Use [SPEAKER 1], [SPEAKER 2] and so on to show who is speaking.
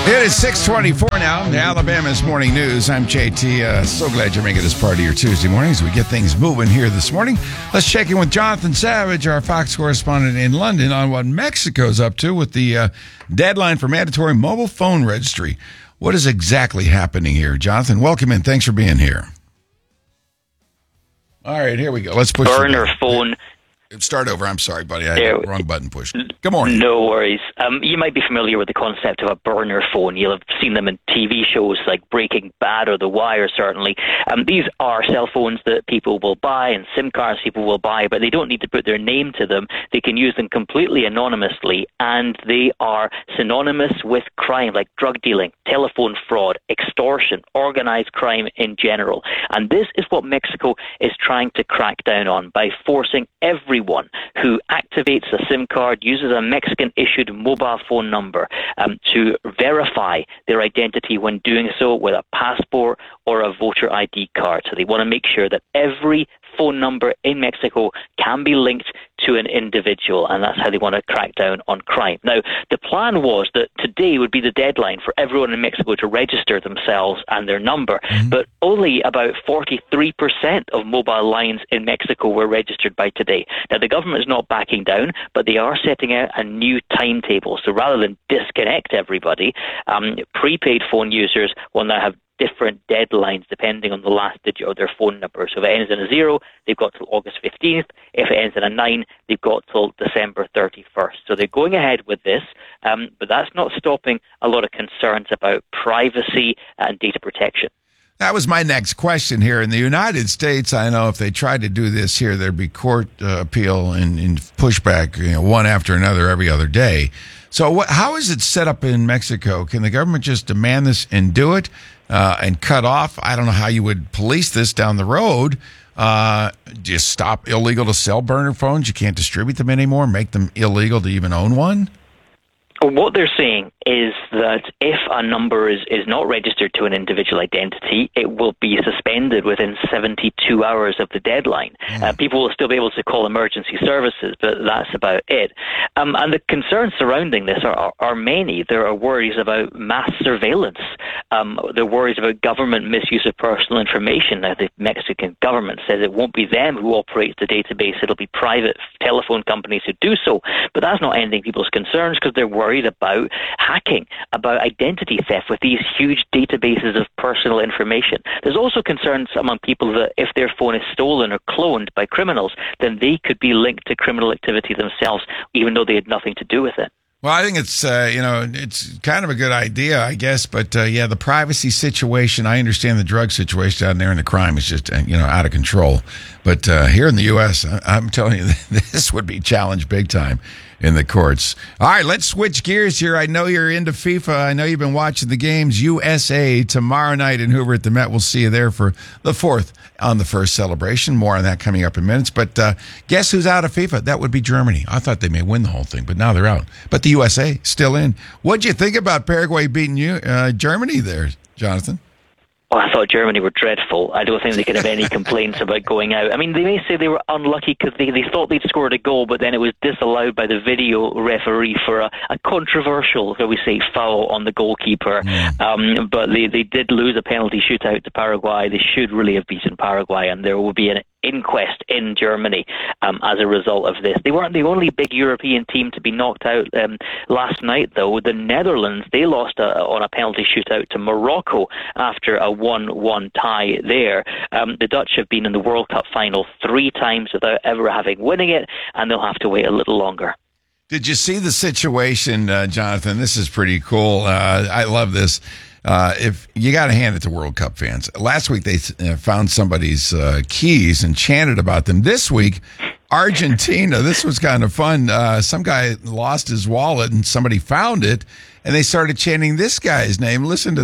[SPEAKER 1] It is 6:24 now. The Alabama's Morning News. I'm JT. So glad you're making this part of your Tuesday mornings. We get things moving here this morning. Let's check in with Jonathan Savage, our Fox correspondent in London, on what Mexico's up to with the deadline for mandatory mobile phone registry. What is exactly happening here? Jonathan, welcome in. Thanks for being here. All right, here we go. Let's push
[SPEAKER 2] burner phone.
[SPEAKER 1] Start over. I'm sorry, buddy. I had the wrong button pushed. Good morning.
[SPEAKER 2] No worries. You might be familiar with the concept of a burner phone. You'll have seen them in TV shows like Breaking Bad or The Wire, certainly. These are cell phones that people will buy and SIM cards people will buy, but they don't need to put their name to them. They can use them completely anonymously, and they are synonymous with crime like drug dealing, telephone fraud, extortion, organized crime in general. And this is what Mexico is trying to crack down on by forcing everyone who activates a SIM card, uses a Mexican-issued mobile phone number to verify their identity when doing so with a passport or a voter ID card. So they want to make sure that every phone number in Mexico can be linked to an individual, and that's how they want to crack down on crime. Now, the plan was that today would be the deadline for everyone in Mexico to register themselves and their number, but only about 43% of mobile lines in Mexico were registered by today. Now, the government is not backing down, but they are setting out a new timetable. So rather than disconnect everybody, prepaid phone users will now have different deadlines depending on the last digit of their phone number. So if it ends in a 0, they've got till August 15th. If it ends in a 9, they've got till December 31st. So they're going ahead with this, but that's not stopping a lot of concerns about privacy and data protection.
[SPEAKER 1] That was my next question here. In the United States, I know if they tried to do this here, there'd be court appeal and pushback, one after another every other day. So how is it set up in Mexico? Can the government just demand this and do it and cut off? I don't know how you would police this down the road. Just stop illegal to sell burner phones? You can't distribute them anymore? Make them illegal to even own one?
[SPEAKER 2] What they're saying is that if a number is not registered to an individual identity, it will be suspended within 72 hours of the deadline. People will still be able to call emergency services, but that's about it. And the concerns surrounding this are many. There are worries about mass surveillance. There are worries about government misuse of personal information. Now, the Mexican government says it won't be them who operates the database. It'll be private telephone companies who do so. But that's not ending people's concerns because they're worried about hacking, about identity theft with these huge databases of personal information. There's also concerns among people that if their phone is stolen or cloned by criminals, then they could be linked to criminal activity themselves, even though they had nothing to do with it.
[SPEAKER 1] Well, I think it's, it's kind of a good idea, I guess. But, the privacy situation, I understand the drug situation down there and the crime is just, out of control. But here in the U.S., I'm telling you, this would be challenged big time in the courts. All right, let's switch gears here. I know you're into FIFA. I know you've been watching the games. USA tomorrow night in Hoover at the Met. We'll see you there for the fourth on the first celebration. More on that coming up in minutes. But guess who's out of FIFA? That would be Germany. I thought they may win the whole thing, but now they're out. But the USA still in. What'd you think about Paraguay beating Germany there, Jonathan?
[SPEAKER 2] Well, I thought Germany were dreadful. I don't think they could have any complaints about going out. I mean, they may say they were unlucky because they thought they'd scored a goal, but then it was disallowed by the video referee for a controversial, shall we say, foul on the goalkeeper. But they did lose a penalty shootout to Paraguay. They should really have beaten Paraguay, and there will be an inquest in Germany as a result of this. They weren't the only big European team to be knocked out last night, though. The Netherlands, they lost on a penalty shootout to Morocco after a 1-1 tie there. The Dutch have been in the World Cup final 3 times without ever having winning it, and they'll have to wait a little longer.
[SPEAKER 1] Did you see the situation, Jonathan? This is pretty cool. I love this. If you got to hand it to World Cup fans. Last week they found somebody's keys and chanted about them. This week, Argentina. This was kind of fun. Some guy lost his wallet and somebody found it, and they started chanting this guy's name. Listen to